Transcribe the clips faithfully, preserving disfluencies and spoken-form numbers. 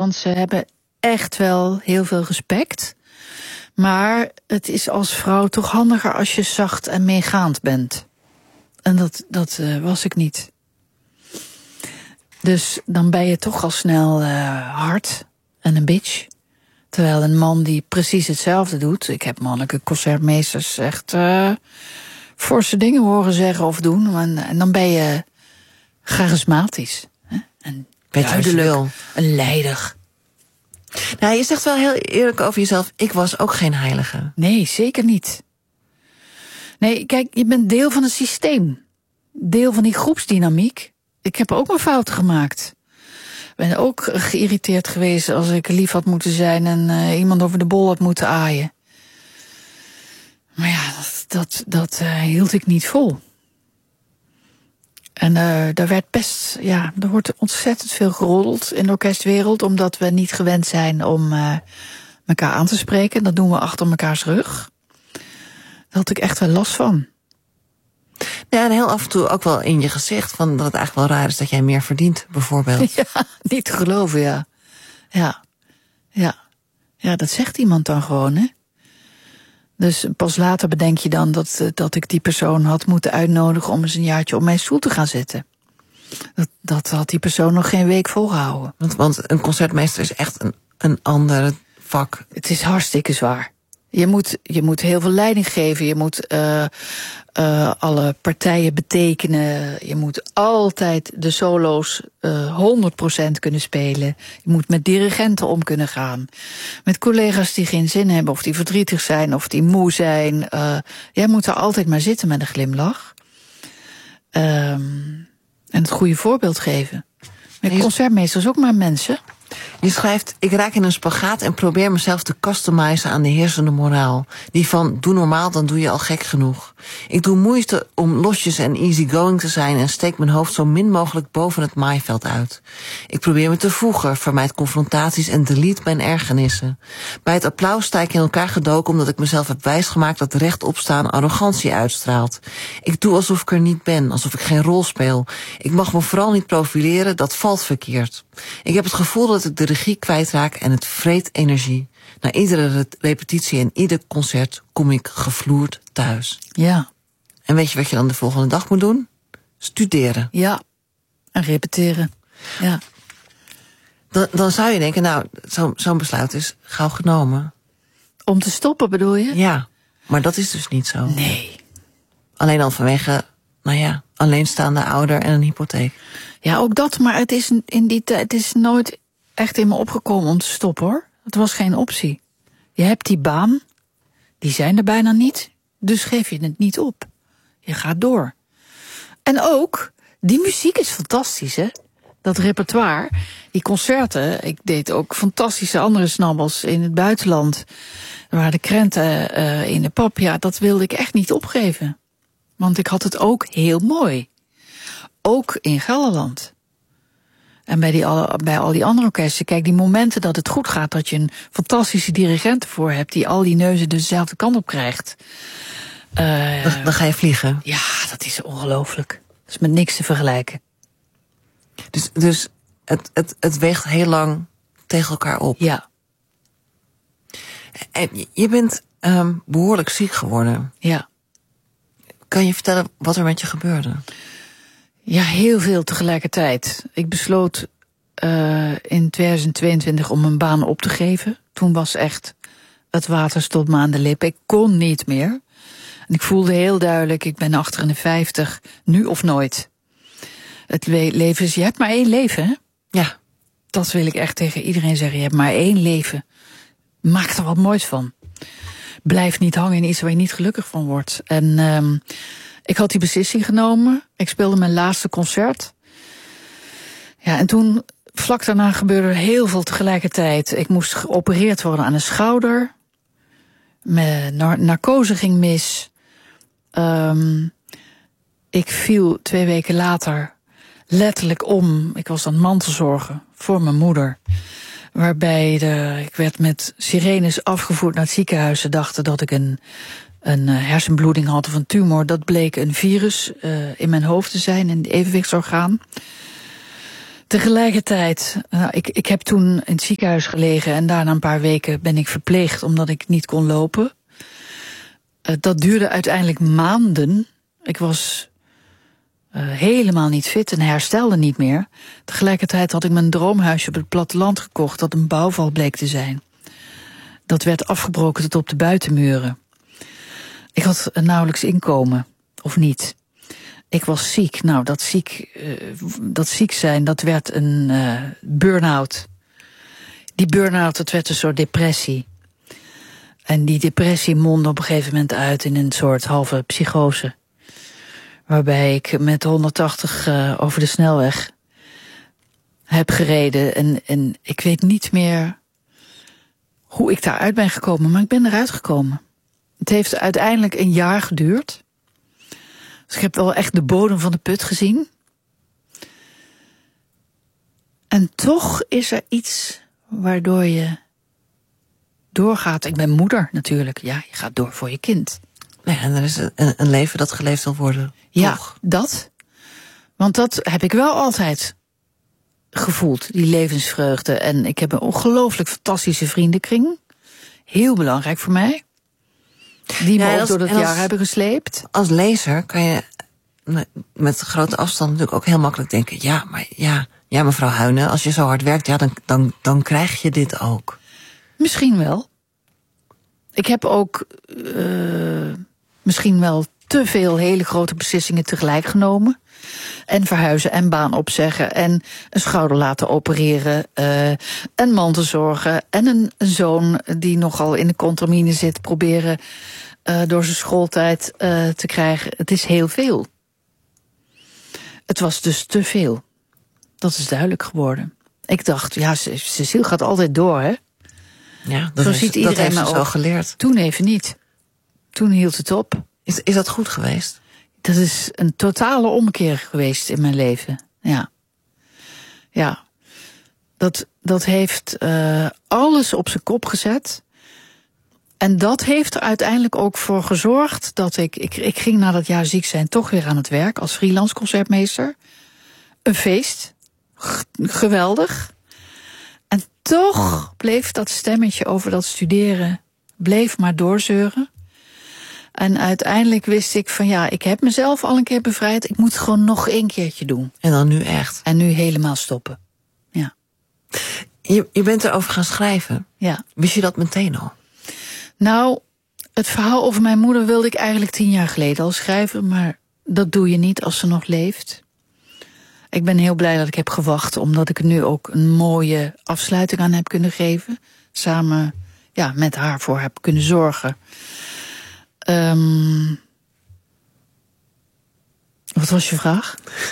want ze hebben echt wel heel veel respect. Maar het is als vrouw toch handiger als je zacht en meegaand bent. En dat, dat uh, was ik niet. Dus dan ben je toch al snel uh, hard en een bitch. Terwijl een man die precies hetzelfde doet... Ik heb mannelijke concertmeesters echt uh, forse dingen horen zeggen of doen. En, en dan ben je charismatisch. Hè? En duidelijk, een leider. Nou, je zegt wel heel eerlijk over jezelf... ik was ook geen heilige. Nee, zeker niet. Nee, kijk, je bent deel van een systeem. Deel van die groepsdynamiek. Ik heb ook mijn fouten gemaakt. Ik ben ook geïrriteerd geweest als ik lief had moeten zijn... en uh, iemand over de bol had moeten aaien. Maar ja, dat, dat, dat uh, hield ik niet vol. En uh, daar werd best, ja, er wordt ontzettend veel geroddeld in de orkestwereld... omdat we niet gewend zijn om uh, elkaar aan te spreken. Dat doen we achter mekaars rug. Daar had ik echt wel last van. Ja, en heel af en toe ook wel in je gezicht... van dat het eigenlijk wel raar is dat jij meer verdient, bijvoorbeeld. Ja, niet te geloven, ja. Ja, ja. Ja, dat zegt iemand dan gewoon, hè. Dus pas later bedenk je dan dat, dat ik die persoon had moeten uitnodigen... om eens een jaartje op mijn stoel te gaan zitten. Dat, dat had die persoon nog geen week volgehouden. Want, want een concertmeester is echt een, een ander vak. Het is hartstikke zwaar. Je moet, je moet heel veel leiding geven. Je moet uh, uh, alle partijen betekenen. Je moet altijd de solo's uh, honderd procent kunnen spelen. Je moet met dirigenten om kunnen gaan. Met collega's die geen zin hebben, of die verdrietig zijn, of die moe zijn. Uh, jij moet er altijd maar zitten met een glimlach. Um, en het goede voorbeeld geven. Met concertmeesters ook maar mensen. Je schrijft, ik raak in een spagaat en probeer mezelf te customizen aan de heersende moraal. Die van, doe normaal, dan doe je al gek genoeg. Ik doe moeite om losjes en easygoing te zijn... en steek mijn hoofd zo min mogelijk boven het maaiveld uit. Ik probeer me te voegen, vermijd confrontaties en delete mijn ergernissen. Bij het applaus sta ik in elkaar gedoken... omdat ik mezelf heb wijsgemaakt dat rechtop staan arrogantie uitstraalt. Ik doe alsof ik er niet ben, alsof ik geen rol speel. Ik mag me vooral niet profileren, dat valt verkeerd. Ik heb het gevoel dat ik de regie kwijtraak en het vreet energie. Na iedere repetitie en ieder concert kom ik gevloerd thuis. Ja. En weet je wat je dan de volgende dag moet doen? Studeren. Ja, en repeteren. Ja. Dan, dan zou je denken, nou, zo, zo'n besluit is gauw genomen. Om te stoppen bedoel je? Ja, maar dat is dus niet zo. Nee. Alleen al vanwege, nou ja, alleenstaande ouder en een hypotheek. Ja, ook dat, maar het is in die tijd, het is nooit echt in me opgekomen om te stoppen, hoor. Het was geen optie. Je hebt die baan, die zijn er bijna niet, dus geef je het niet op. Je gaat door. En ook, die muziek is fantastisch, hè? Dat repertoire, die concerten. Ik deed ook fantastische andere snabbels in het buitenland. Er waren de krenten uh, in de pap. Ja, dat wilde ik echt niet opgeven. Want ik had het ook heel mooi. Ook in Gelderland. En bij, die, bij al die andere orkesten, kijk, die momenten dat het goed gaat... dat je een fantastische dirigent ervoor hebt... die al die neuzen dezelfde kant op krijgt. Uh, dan, dan ga je vliegen. Ja, dat is ongelooflijk. Dat is met niks te vergelijken. Dus, dus het, het, het weegt heel lang tegen elkaar op. Ja. En je bent um, behoorlijk ziek geworden. Ja. Kan je vertellen wat er met je gebeurde? Ja, heel veel tegelijkertijd. Ik besloot uh, in tweeduizend tweeëntwintig om mijn baan op te geven. Toen was echt het water stond me aan de lippen. Ik kon niet meer. En ik voelde heel duidelijk, ik ben achter in de vijftig, nu of nooit. Het le- leven is, je hebt maar één leven, hè? Ja. Dat wil ik echt tegen iedereen zeggen. Je hebt maar één leven. Maak er wat moois van. Blijf niet hangen in iets waar je niet gelukkig van wordt. En um, ik had die beslissing genomen. Ik speelde mijn laatste concert. Ja, en toen, vlak daarna gebeurde er heel veel tegelijkertijd. Ik moest geopereerd worden aan een schouder. Mijn nar- narcose ging mis. Um, ik viel twee weken later letterlijk om. Ik was aan het mantelzorgen voor mijn moeder. Waarbij de, ik werd met sirenes afgevoerd naar het ziekenhuis. Ze dachten dat ik een, een hersenbloeding had of een tumor. Dat bleek een virus uh, in mijn hoofd te zijn, in het evenwichtsorgaan. Tegelijkertijd, nou, ik, ik heb toen in het ziekenhuis gelegen en daarna een paar weken ben ik verpleegd omdat ik niet kon lopen. Uh, dat duurde uiteindelijk maanden. Ik was uh, helemaal niet fit en herstelde niet meer. Tegelijkertijd had ik mijn droomhuisje op het platteland gekocht dat een bouwval bleek te zijn. Dat werd afgebroken tot op de buitenmuren. Ik had nauwelijks inkomen, of niet. Ik was ziek. Nou, dat ziek, uh, dat ziek zijn, dat werd een uh, burn-out. Die burn-out, dat werd een soort depressie. En die depressie mondde op een gegeven moment uit in een soort halve psychose. Waarbij ik met honderdtachtig uh, over de snelweg heb gereden. En, en ik weet niet meer hoe ik daaruit ben gekomen, maar ik ben eruit gekomen. Het heeft uiteindelijk een jaar geduurd. Dus ik heb wel echt de bodem van de put gezien. En toch is er iets waardoor je doorgaat. Ik ben moeder natuurlijk. Ja, je gaat door voor je kind. Nee, en er is een, een leven dat geleefd wil worden. Ja, toch? dat. Want dat heb ik wel altijd gevoeld, die levensvreugde. En ik heb een ongelooflijk fantastische vriendenkring. Heel belangrijk voor mij. Die me ja, ook als, door dat als, jaar hebben gesleept. Als lezer kan je met grote afstand natuurlijk ook heel makkelijk denken, ja, maar ja, ja mevrouw Huyne, als je zo hard werkt, ja, dan, dan, dan krijg je dit ook. Misschien wel. Ik heb ook uh, misschien wel te veel hele grote beslissingen tegelijk genomen. En verhuizen en baan opzeggen en een schouder laten opereren. Uh, en mantelzorgen en een, een zoon die nogal in de contramine zit proberen uh, door zijn schooltijd uh, te krijgen. Het is heel veel. Het was dus te veel. Dat is duidelijk geworden. Ik dacht, ja, Cecile gaat altijd door, hè? Ja, dat zo is, ziet iedereen dat heeft me ze ook. zo geleerd. Toen even niet. Toen hield het op. Is, is dat goed geweest? Dat is een totale omkeer geweest in mijn leven. Ja. Ja. Dat, dat heeft uh, alles op zijn kop gezet. En dat heeft er uiteindelijk ook voor gezorgd dat ik, ik... Ik ging na dat jaar ziek zijn toch weer aan het werk als freelance concertmeester. Een feest. G- geweldig. En toch bleef dat stemmetje over dat studeren, bleef maar doorzeuren. En uiteindelijk wist ik van ja, ik heb mezelf al een keer bevrijd. Ik moet het gewoon nog één keertje doen. En dan nu echt. En nu helemaal stoppen. Ja. Je, je bent erover gaan schrijven. Ja. Wist je dat meteen al? Nou, het verhaal over mijn moeder wilde ik eigenlijk tien jaar geleden al schrijven. Maar dat doe je niet als ze nog leeft. Ik ben heel blij dat ik heb gewacht, omdat ik er nu ook een mooie afsluiting aan heb kunnen geven. Samen ja, met haar voor heb kunnen zorgen. Um, wat was je vraag?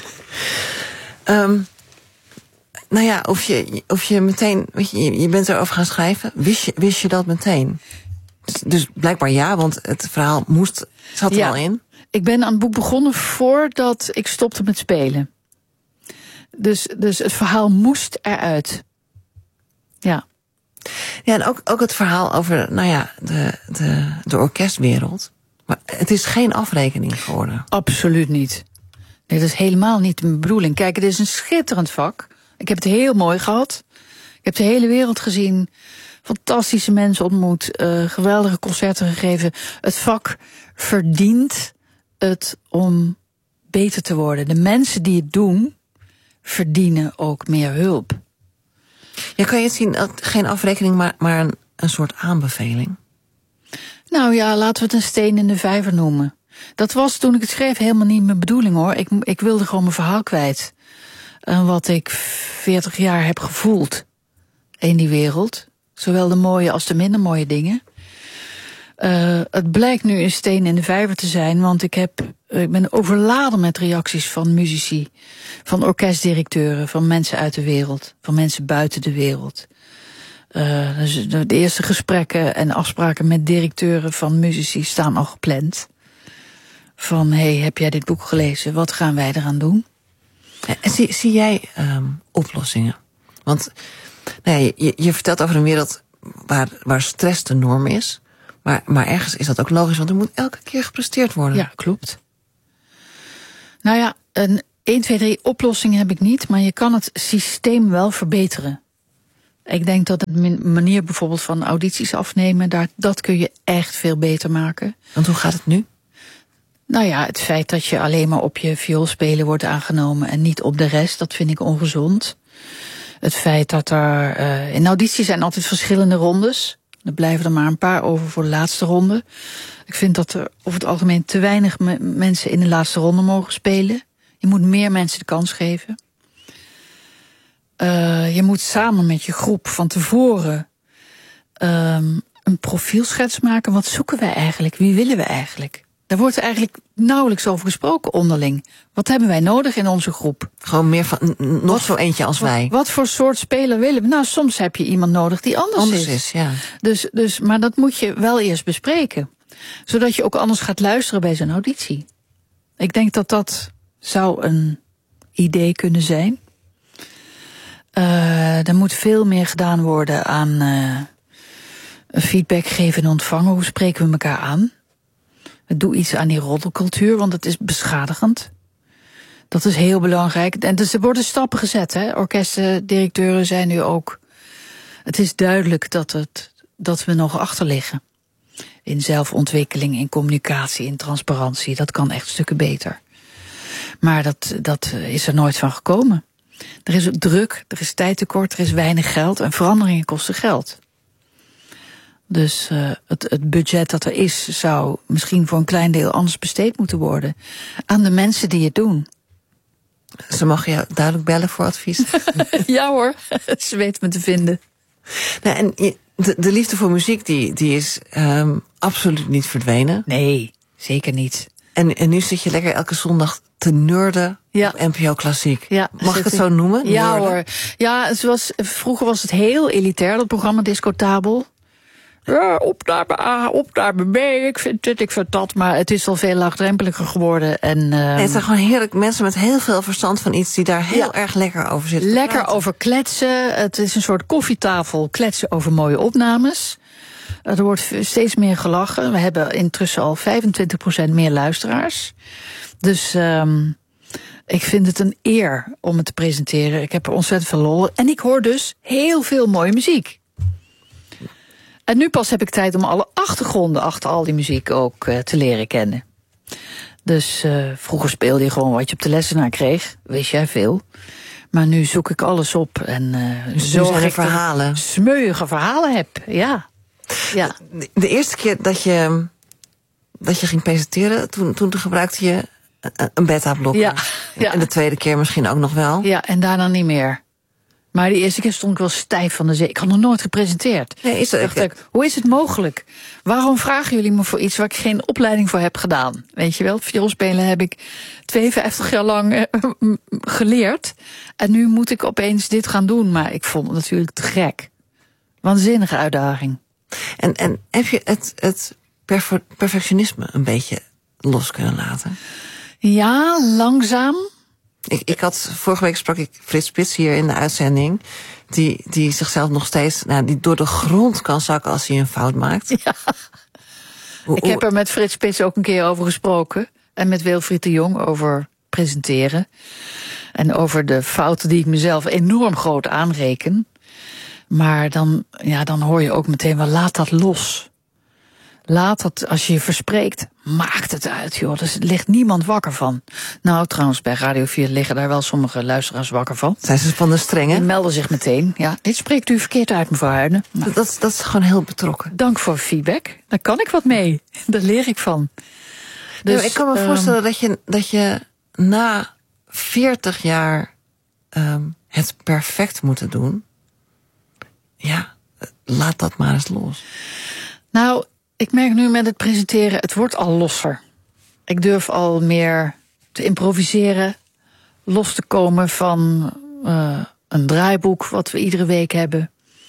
Um, nou ja, of je, of je meteen, weet je, je bent erover gaan schrijven. Wist je, wist je dat meteen? Dus, dus blijkbaar ja, want het verhaal moest, zat er ja, al in. Ik ben aan het boek begonnen voordat ik stopte met spelen. Dus, dus het verhaal moest eruit. Ja. Ja, en ook, ook het verhaal over, nou ja, de, de, de orkestwereld. Maar het is geen afrekening geworden. Absoluut niet. Nee, dat is helemaal niet mijn bedoeling. Kijk, het is een schitterend vak. Ik heb het heel mooi gehad. Ik heb de hele wereld gezien. Fantastische mensen ontmoet. Uh, geweldige concerten gegeven. Het vak verdient het om beter te worden. De mensen die het doen, verdienen ook meer hulp. Ja, kan je het zien, geen afrekening, maar, maar een, een soort aanbeveling? Nou ja, laten we het een steen in de vijver noemen. Dat was toen ik het schreef helemaal niet mijn bedoeling, hoor. Ik, ik wilde gewoon mijn verhaal kwijt. En wat ik veertig jaar heb gevoeld in die wereld. Zowel de mooie als de minder mooie dingen. Uh, het blijkt nu een steen in de vijver te zijn, want ik, heb, ik ben overladen met reacties van muzici, van orkestdirecteuren, van mensen uit de wereld, van mensen buiten de wereld. Uh, dus de eerste gesprekken en afspraken met directeuren van muzici staan al gepland. Van, hey, heb jij dit boek gelezen? Wat gaan wij eraan doen? En zie, zie jij um, oplossingen? Want nou ja, je, je vertelt over een wereld waar, waar stress de norm is. Maar, maar ergens is dat ook logisch, want er moet elke keer gepresteerd worden. Ja, klopt. Nou ja, een, één, twee, drie oplossingen heb ik niet, maar je kan het systeem wel verbeteren. Ik denk dat de manier bijvoorbeeld van audities afnemen, daar, dat kun je echt veel beter maken. Want hoe gaat het nu? Nou ja, het feit dat je alleen maar op je vioolspelen wordt aangenomen en niet op de rest, dat vind ik ongezond. Het feit dat er uh, in audities zijn altijd verschillende rondes. Er blijven er maar een paar over voor de laatste ronde. Ik vind dat er over het algemeen te weinig me- mensen in de laatste ronde mogen spelen. Je moet meer mensen de kans geven. Uh, je moet samen met je groep van tevoren um, een profielschets maken. Wat zoeken wij eigenlijk? Wie willen we eigenlijk? Daar wordt er eigenlijk nauwelijks over gesproken onderling. Wat hebben wij nodig in onze groep? Gewoon meer van, nog wat, zo eentje als wat, wij. Wat voor soort speler willen we? Nou, soms heb je iemand nodig die anders, anders is. is ja. dus, dus, maar dat moet je wel eerst bespreken. Zodat je ook anders gaat luisteren bij zo'n auditie. Ik denk dat dat zou een idee kunnen zijn. Uh, er moet veel meer gedaan worden aan uh, feedback geven en ontvangen. Hoe spreken we elkaar aan? Doe iets aan die roddelcultuur, want het is beschadigend. Dat is heel belangrijk. En dus er worden stappen gezet, hè. Orkestendirecteuren zijn nu ook. Het is duidelijk dat, het, dat we nog achter liggen. In zelfontwikkeling, in communicatie, in transparantie. Dat kan echt stukken beter. Maar dat, dat is er nooit van gekomen. Er is druk, er is tijdtekort, er is weinig geld en veranderingen kosten geld. Dus uh, het, het budget dat er is zou misschien voor een klein deel anders besteed moeten worden aan de mensen die het doen. Ze mogen jou duidelijk bellen voor advies. Ja hoor, ze weten me te vinden. Nou, en de, de liefde voor muziek die, die is um, absoluut niet verdwenen. Nee, zeker niet. En, en nu zit je lekker elke zondag te nerden ja. op N P O Klassiek. Ja, mag ik het zo noemen? Ja nerden? hoor. Ja, zoals, vroeger was het heel elitair, dat programma Discotabel. Ja, op naar mijn A, op naar mijn B, ik vind dit, ik vind dat. Maar het is al veel laagdrempeliger geworden. En, um, nee, het zijn gewoon heerlijk mensen met heel veel verstand van iets die daar heel ja. erg lekker over zitten. Lekker praten. Over kletsen. Het is een soort koffietafel, kletsen over mooie opnames. Er wordt steeds meer gelachen. We hebben intussen al vijfentwintig procent meer luisteraars. Dus um, ik vind het een eer om het te presenteren. Ik heb er ontzettend veel lol. En ik hoor dus heel veel mooie muziek. En nu pas heb ik tijd om alle achtergronden achter al die muziek ook uh, te leren kennen. Dus uh, vroeger speelde je gewoon wat je op de lessenaar kreeg. Wist jij veel. Maar nu zoek ik alles op. En uh, dus zo zijn er verhalen. Smeuïge verhalen heb, ja. ja. De, de eerste keer dat je, dat je ging presenteren, toen, toen gebruikte je een beta-blokker. Ja, ja. En de tweede keer misschien ook nog wel. Ja, en daarna niet meer. Maar die eerste keer stond ik wel stijf van de zee. Ik had nog nooit gepresenteerd. Nee, is dat, dacht ik, hoe is het mogelijk? Waarom vragen jullie me voor iets waar ik geen opleiding voor heb gedaan? Weet je wel, vioolspelen heb ik tweeënvijftig jaar lang uh, geleerd. En nu moet ik opeens dit gaan doen. Maar ik vond het natuurlijk te gek. Waanzinnige uitdaging. En, en heb je het, het perfe- perfectionisme een beetje los kunnen laten? Ja, langzaam. Ik, ik had, vorige week sprak ik Frits Spits hier in de uitzending. Die, die zichzelf nog steeds, nou, die door de grond kan zakken als hij een fout maakt. Ja. Hoe, ik heb er met Frits Spits ook een keer over gesproken. En met Wilfried de Jong over presenteren. En over de fouten die ik mezelf enorm groot aanreken. Maar dan, ja, dan hoor je ook meteen wel, laat dat los. Laat dat, als je je verspreekt, maakt het uit, joh. Er ligt niemand wakker van. Nou, trouwens, bij Radio vier liggen daar wel sommige luisteraars wakker van. Zijn ze van de strenge? Die melden zich meteen. Ja, dit spreekt u verkeerd uit, mevrouw Huijnen. Nou, dat, dat is gewoon heel betrokken. Dank voor feedback. Daar kan ik wat mee. Daar leer ik van. Dus, nee, ik kan me um, voorstellen dat je, dat je na veertig jaar um, het perfect moeten doen. Ja, laat dat maar eens los. Nou, ik merk nu met het presenteren, het wordt al losser. Ik durf al meer te improviseren, los te komen van uh, een draaiboek wat we iedere week hebben.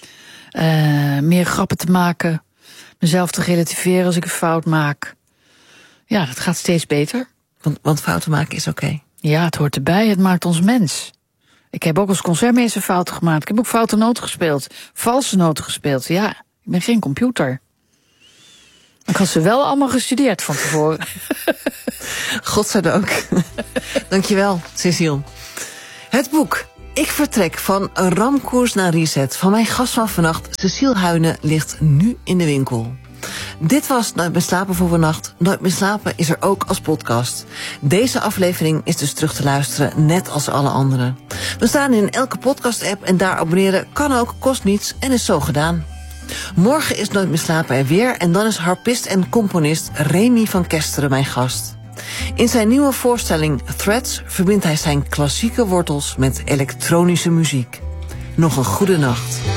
Uh, meer grappen te maken, mezelf te relativeren als ik een fout maak. Ja, dat gaat steeds beter. Want, want fouten maken is oké. Okay. Ja, het hoort erbij, het maakt ons mens. Ik heb ook als concertmeester fouten gemaakt. Ik heb ook foute noten gespeeld, valse noten gespeeld. Ja, ik ben geen computer. Ik had ze wel allemaal gestudeerd van tevoren. Godzijdank. Dankjewel, Cecile. Het boek Ik vertrek van een ramkoers naar reset van mijn gast van vannacht, Cecile Huyne, ligt nu in de winkel. Dit was Nooit meer slapen voor vannacht. Nooit meer slapen is er ook als podcast. Deze aflevering is dus terug te luisteren, net als alle andere. We staan in elke podcast-app en daar abonneren kan ook, kost niets en is zo gedaan. Morgen is Nooit meer slapen er weer en dan is harpist en componist Remy van Kesteren mijn gast. In zijn nieuwe voorstelling Threads verbindt hij zijn klassieke wortels met elektronische muziek. Nog een goede nacht.